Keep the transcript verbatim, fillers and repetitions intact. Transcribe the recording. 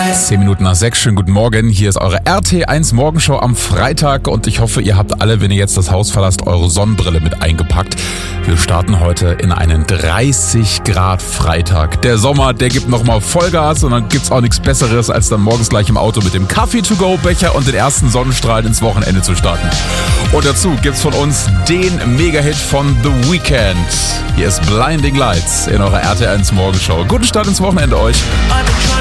Zehn Minuten nach sechs, schönen guten Morgen. Hier ist eure R T eins Morgenshow am Freitag und ich hoffe, ihr habt alle, wenn ihr jetzt das Haus verlasst, eure Sonnenbrille mit eingepackt. Wir starten heute in einen dreißig Grad Freitag. Der Sommer, der gibt nochmal Vollgas und dann gibt's auch nichts Besseres, als dann morgens gleich im Auto mit dem Kaffee-to-go-Becher und den ersten Sonnenstrahlen ins Wochenende zu starten. Und dazu gibt's von uns den Mega-Hit von The Weeknd. Hier ist Blinding Lights in eurer R T eins Morgenshow. Guten Start ins Wochenende euch.